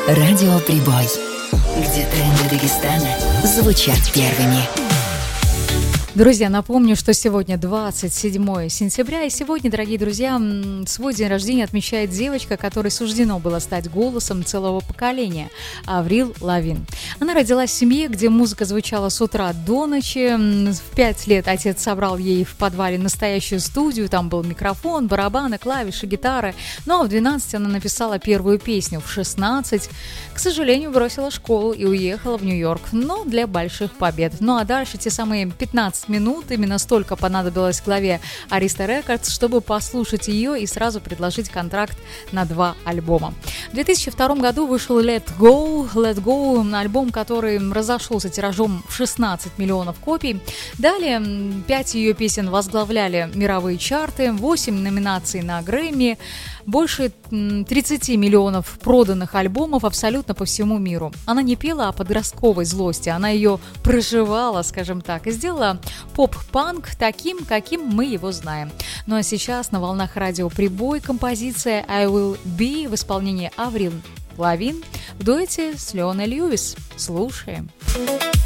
Радио Прибой, где тренды Дагестана звучат первыми. Друзья, напомню, что сегодня 27 сентября, и сегодня, дорогие друзья, свой день рождения отмечает девочка, которой суждено было стать голосом целого поколения – Аврил Лавин. Она родилась в семье, где музыка звучала с утра до ночи. В 5 лет отец собрал ей в подвале настоящую студию, там был микрофон, барабаны, клавиши, гитары. Ну а в 12 она написала первую песню, в 16, к сожалению, бросила школу и уехала в Нью-Йорк, но для больших побед. Ну а дальше те самые 15 минут, именно столько понадобилось главе Arista Records, чтобы послушать ее и сразу предложить контракт на 2 альбома. В 2002 году вышел Let Go, альбом, который разошелся тиражом в 16 миллионов копий. Далее 5 ее песен возглавляли мировые чарты, 8 номинаций на Грэмми, больше 30 миллионов проданных альбомов абсолютно по всему миру. Она не пела о подростковой злости, она ее проживала, скажем так, и сделала поп-панк таким, каким мы его знаем. Ну а сейчас на волнах радио Прибой композиция I Will Be в исполнении Аврил Лавин в дуэте с Леоной Льюис. Слушаем.